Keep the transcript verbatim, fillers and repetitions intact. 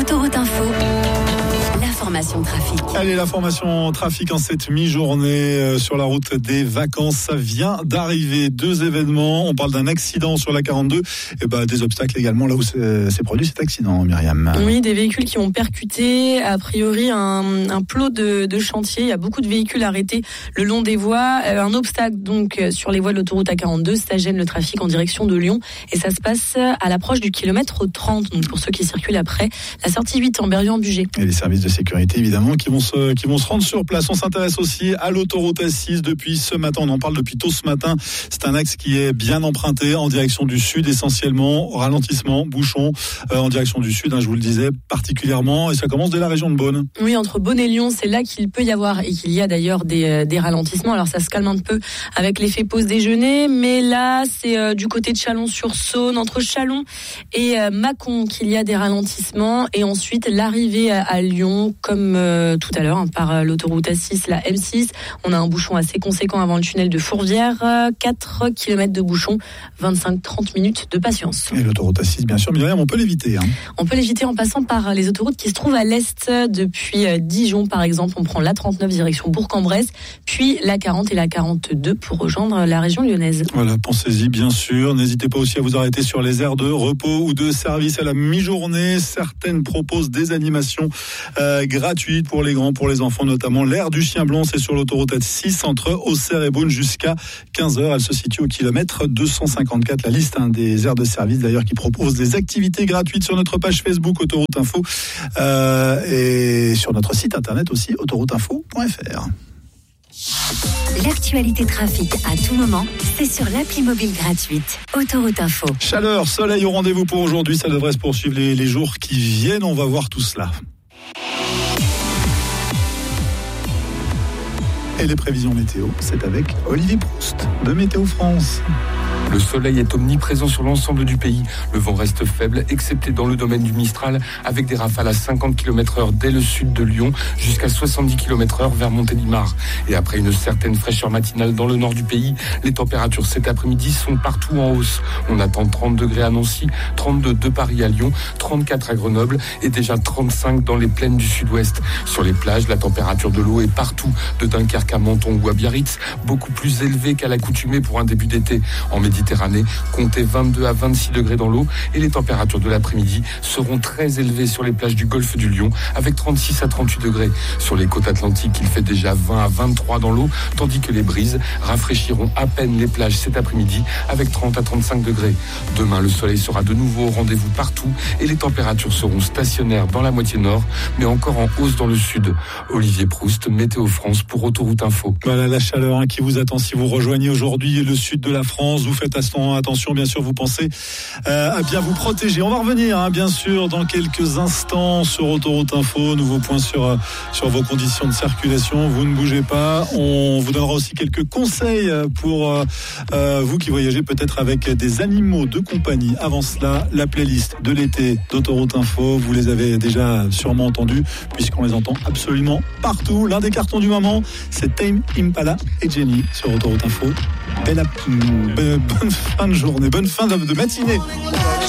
Autoroute Info, l'information trafic. Allez, l'information trafic en cette mi-journée sur la route des vacances. Ça vient d'arriver. Deux événements. On parle d'un accident sur la quarante-deux et bah, des obstacles également là où s'est, s'est produit cet accident, Myriam. Oui, des véhicules qui ont percuté, a priori, un, un plot de, de chantier. Il y a beaucoup de véhicules arrêtés le long des voies. Un obstacle donc sur les voies de l'autoroute A quarante-deux. Ça gêne le trafic en direction de Lyon. Et ça se passe à l'approche du kilomètre trente. Donc pour ceux qui circulent après la sortie huit en Berrian-Bugey. Et les services de sécurité, évidemment, qui vont se, qui vont se rendre sur place. On s'intéresse aussi à l'autoroute A six depuis ce matin. On en parle depuis tôt ce matin. C'est un axe qui est bien emprunté en direction du sud, essentiellement. Ralentissement, bouchon, euh, en direction du sud, hein, je vous le disais, particulièrement. Et ça commence dès la région de Beaune. Oui, entre Beaune et Lyon, c'est là qu'il peut y avoir, et qu'il y a d'ailleurs des, des ralentissements. Alors ça se calme un peu avec l'effet pause déjeuner. Mais là, c'est euh, du côté de Chalon-sur-Saône, entre Chalon et euh, Mâcon, qu'il y a des ralentissements. Et ensuite, l'arrivée à, à Lyon, comme euh, tout à l'heure, hein, par euh, l'autoroute A six, la M six. On a un bouchon assez conséquent avant le tunnel de Fourvière. Euh, quatre kilomètres de bouchon, vingt-cinq à trente minutes de patience. Et l'autoroute A six, bien sûr, Myriam, on peut l'éviter. Hein. On peut l'éviter en passant par les autoroutes qui se trouvent à l'est. Depuis euh, Dijon, par exemple, on prend la trente-neuf direction Bourg-en-Bresse, puis la quarante et la quarante-deux pour rejoindre la région lyonnaise. Voilà, pensez-y, bien sûr. N'hésitez pas aussi à vous arrêter sur les aires de repos ou de service à la mi-journée. Certaines proposent des animations euh, gratuites pour les grands, pour les enfants, notamment l'aire du Chien Blanc. C'est sur l'autoroute A six entre Auxerre et Beaune jusqu'à quinze heures. Elle se situe au kilomètre deux cent cinquante-quatre. La liste hein, des aires de service d'ailleurs qui proposent des activités gratuites sur notre page Facebook Autoroute Info euh, et sur notre site internet aussi autoroute info point f r. L'actualité trafic à tout moment, c'est sur l'appli mobile gratuite Autoroute Info. Chaleur, soleil au rendez-vous pour aujourd'hui. Ça devrait se poursuivre les, les jours qui viennent. On va voir tout cela. Et les prévisions météo, c'est avec Olivier Proust de Météo France. Le soleil est omniprésent sur l'ensemble du pays. Le vent reste faible, excepté dans le domaine du Mistral, avec des rafales à cinquante kilomètres heure dès le sud de Lyon, jusqu'à soixante-dix kilomètres heure vers Montélimar. Et après une certaine fraîcheur matinale dans le nord du pays, les températures cet après-midi sont partout en hausse. On attend trente degrés à Nancy, trente-deux de Paris à Lyon, trente-quatre à Grenoble et déjà trente-cinq dans les plaines du sud-ouest. Sur les plages, la température de l'eau est partout, de Dunkerque à Menton ou à Biarritz, beaucoup plus élevée qu'à l'accoutumée pour un début d'été. En Méditerranée, comptez vingt-deux à vingt-six degrés dans l'eau et les températures de l'après-midi seront très élevées sur les plages du golfe du Lion avec trente-six à trente-huit degrés. Sur les côtes atlantiques, il fait déjà vingt à vingt-trois dans l'eau, tandis que les brises rafraîchiront à peine les plages cet après-midi avec trente à trente-cinq degrés. Demain, le soleil sera de nouveau au rendez-vous partout et les températures seront stationnaires dans la moitié nord, mais encore en hausse dans le sud. Olivier Proust, Météo France pour Autoroute Info. Voilà la chaleur hein, qui vous attend si vous rejoignez aujourd'hui le sud de la France. Vous faites attention, bien sûr, vous pensez euh, à bien vous protéger. On va revenir, hein, bien sûr, dans quelques instants sur Autoroute Info. Nouveau point sur, euh, sur vos conditions de circulation. Vous ne bougez pas. On vous donnera aussi quelques conseils pour euh, euh, vous qui voyagez peut-être avec des animaux de compagnie. Avant cela, la playlist de l'été d'Autoroute Info. Vous les avez déjà sûrement entendus, puisqu'on les entend absolument partout. L'un des cartons du moment, c'est Tame Impala et Jenny sur Autoroute Info. Belle, bonne fin de journée, bonne fin de matinée.